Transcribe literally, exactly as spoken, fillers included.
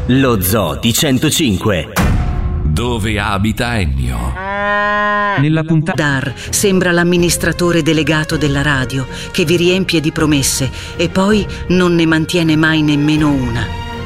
Lo Zoo di centocinque. Dove abita Ennio? Nella puntata Dar sembra l'amministratore delegato della radio che vi riempie di promesse e poi non ne mantiene mai nemmeno una.